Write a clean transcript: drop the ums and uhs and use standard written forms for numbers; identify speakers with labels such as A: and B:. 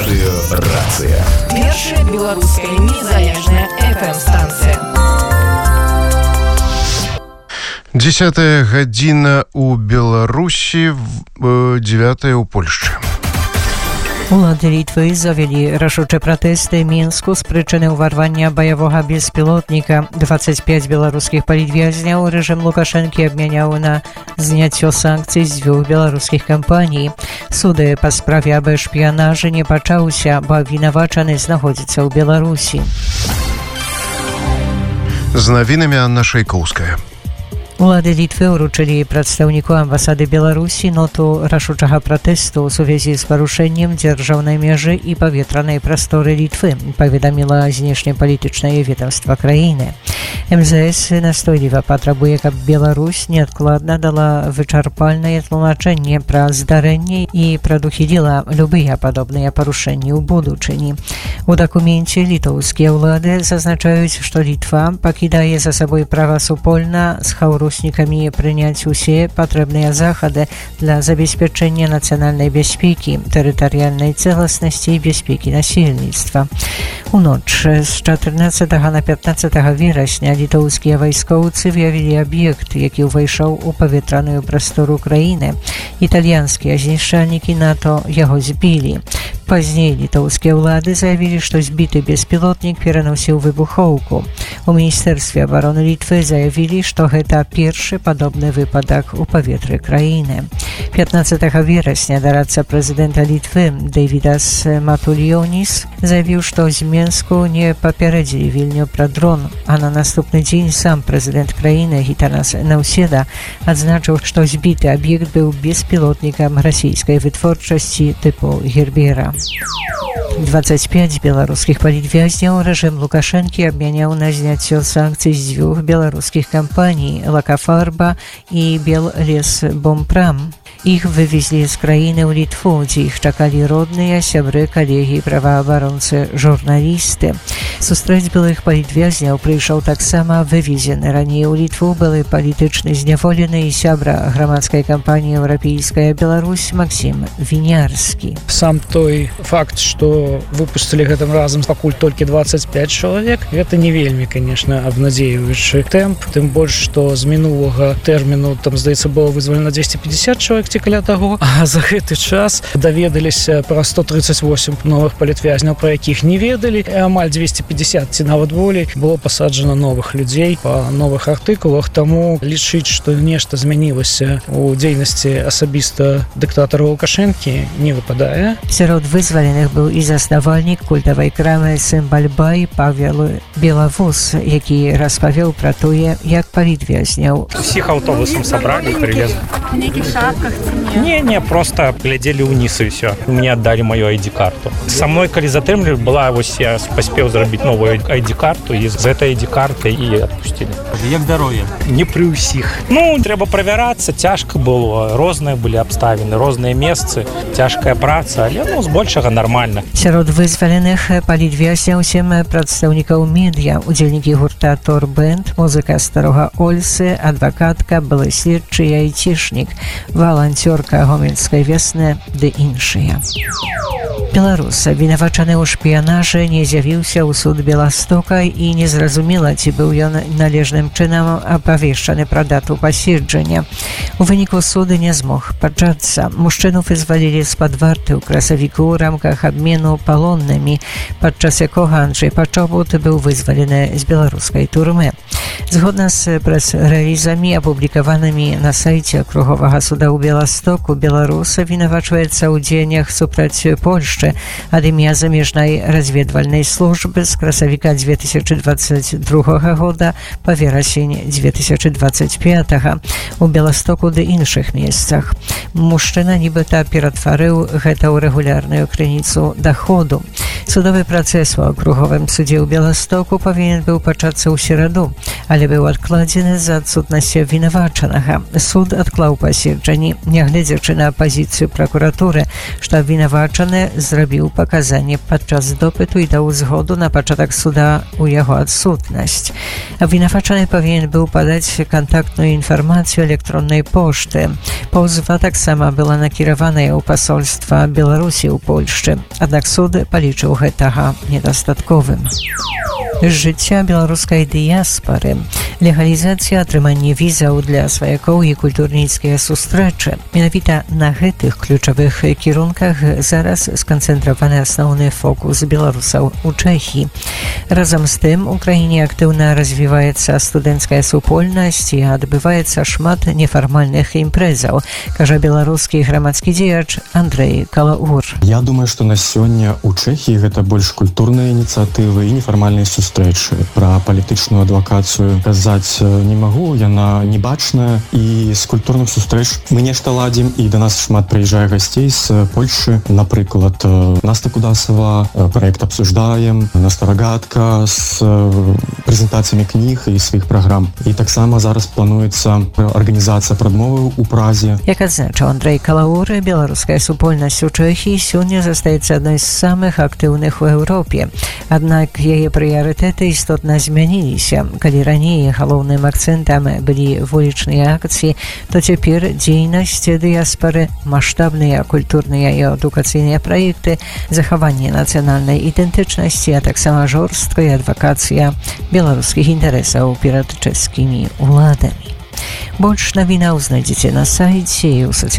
A: Радыё «Рацыя».
B: Першая беларуская незалежная FM-станция.
C: 10 гадзіна у Беларусі, 9 у Польшчы.
D: Улады Літвы завялі рашучыя пратэсты Мінску з прычыны ўварвання баявога беспілотніка. 25 беларускіх палітвязняў рэжым Лукашэнкі абмяняў на зняццё санкцый з 2 беларускіх кампаній. Суды па справе аб шпіянажы не пачаўся, бо абвінавачаны знаходзіцца ў Беларусі.
C: З навінамі Анна Шайкоўская.
D: Улады Літвы ўручылі прадстаўніку амбасады Беларусі ноту рашучага пратэсту ў сувязі з парушэннем дзяржаўнай мяжы і паветранай прасторы Літвы, паведаміла знешнепалітычнае ведамства краіны. МЗС настойліва патрабуе, каб Беларусь неадкладна дала вычарпальнае тлумачэнне пра здарэнне і прадухіліла любыя падобныя парушэнні ў будучыні. У дакуменце літоўскія ўлады зазначаюць, што Літва пакідае за сабой права супольна з хаўруснікамі прыняць усе патрэбныя захады для забеспячэння нацыянальнай бяспекі, тэрытарыяльнай цэласнасці і бяспекі насельніцтва. У ноч з 14 на 15 верасня літоўскія вайскоўцы выявілі аб'ект, які ўвайшоў у паветраную прастору краіны. Італьянскія знішчальнікі НАТО яго збілі. Пазней літоўскія ўлады заявілі, што збіты беспілотнік пераносіў выбухоўку. У міністэрстве абароны Літвы заявілі, што гэта першы падобны выпадак у паветры краіны. 15 верасня дарадца прэзідэнта Літвы Дэвідас Матульёніс заявіў, што з Мінску не папярэдзілі Вільню пра дрон, а на наступны дзень сам прэзідэнт краіны Гітанас Наўседа адзначыў, што збіты аб'ект быў беспілотнікам расійскай вытворчасці тыпу Гербера. 25 беларускіх палітвязняў рэжым Лукашэнкі абмяняў на зняццё санкцый з 2 беларускіх кампаній «Лакафарба» і «Беллесбомпрам». Іх вывезлі з краіны ў Літву, дзе іх чакалі родныя, сябры, калегі, праваабаронцы, журналісты. Сустрэць былых палітвязняў прыйшоў таксама вывезены раней у Літву былы палітычны зняволены і сябра грамадскай кампаніі «Еўрапейская Беларусь» Максім Вінярскі.
E: Сам той факт, што выпустылі гэтым разам пакуль толькі 25 чалавек, гэта не вельмі, конечно, абнадзеюючы тэмп, тым больш, што з мінулага тэрміну, там, здаецца, было вызвалена 250 чалавек ці каля таго, а за гэты час даведаліся пра 138 новых палітвязняў, пра якіх не ведалі, і амаль 250 ці нават болей было пасаджана новых людзей па новых артыкулах, таму лічыць, што нешта змянілася у дзейнасці асабіста дыктатара Лукашэнкі не выпадае.
D: Сярод вызваленых быў і заснавальнік культавай крамы «Сімбальбай» Павел Белавус, які распавёў пра тое, як палітвязняў.
F: Усіх аўтобусам сабралі, прылезлі.
G: В нейкіх шапках ці не?
F: Не, просто глядзелі ўніз і ўсё. Мне аддалі маю ID-карту. Са мной, калі затрымлівалі, была, вось я паспеў зрабіць новую ID-карту, і з гэтай ID-картай і адпусцілі.
H: Як дарогі?
F: Не пры ўсіх. Трэба правярацца, цяжка было, розныя былі абставіны, розныя месцы, цяжкая праца, але, збольшага нармальна.
D: Сярод вызваленых палітвязняў 7 прадстаўнікаў медыя, удзельнікі гурта «Торбэнд», музыка старога Ольсы, адвакатка, былы следчы і айцішнік, валанцёрка гомельскай весны ды іншыя. Беларус, абвінавачаны ў шпіянажы, не з'явіўся ў суд Беластока і незразумела, ці быў ён належным чынам апавешчаны пра дату паседжання. У выніку суды не змог пачацца. Мужчыну вызвалілі з-пад варты ў красавіку ў рамках абмену палоннымі, падчас якога Анджэй Пачобут быў вызвалены з беларускай турмы. Згодна з прэс-рэлізамі, апублікаванымі на сайце акруговага суда ў Беластоку, беларус абвінавачваецца ў дзеяннях супраць Польшчы ад імя замежнай разведвальнай службы з красавіка 2022 года па верасень 2025 у Беластоку ды іншых месцах. Мужчына нібыта ператварыў гэта ў рэгулярную крыніцу даходу. Судовы працэс у акруговым судзе ў Беластоку павінен быў пачацца ў сераду, але але быў адкладзены з-за адсутнасці абвінавачанага. Суд адклаў паседжанні, нягледзячы на пазіцыю пракуратуры, што абвінавачаны зрабіў паказанні падчас допыту і даў згоду на пачатак суда ў яго адсутнасць. Абвінавачаны павінен быў падаць кантактную інфармацыю электроннай пошты. Позва таксама была накіраваная ў пасольства Беларусі ў Польшчы, аднак суд палічыў гэтага недастатковым. З жыцця беларускай дыяспары, легалізацыя атрымання візаў для сваякоў і культурніцкія сустрэчы. Менавіта на гэтых ключавых кірунках зараз сканцэнтраваны асноўны фокус беларусаў у Чэхіі. Разам з тым, у краіне актыўна развіваецца студэнцкая супольнасць і адбываецца шмат нефармальных імпрэзаў, кажа беларускі грамадскі дзеяч Андрэй Калаур.
A: Я думаю, што на сёння у Чэхіі гэта больш культурныя ініцыятывы і нефармальныя сустрэчы. Пра палітычную адвакацыю казаць не магу, яна небачная, і з культурных сустрэч мы нешта ладзім, і да нас шмат прыязджае гасцей з Польшчы. Напрыклад, Наста Кудасова, праект «Абсуждаем», Наста Рагатка з прэзентацыямі кніг і сваіх праграм. І таксама зараз плануецца арганізацыя прадмовы ў Празе.
D: Як адзначыў Андрэй Калаур, беларуская супольнасць у Чэхіі сёння застаецца адной з самых актыўных у Еўропе. Аднак яе прыярытэты істотна змяніліся. Калі раней галоўным акцэнтам былі вулічныя акцыі, то цяпер дзейнасць дыяспары, маштабныя культурныя і адукацыйныя праекты, захаванне нацыянальнай ідэнтычнасці, а таксама жорсткая адвакацыя беларускіх інтарэсаў перад чэшскімі ўладамі. Больш навінаў знайдзеце на сайце і ў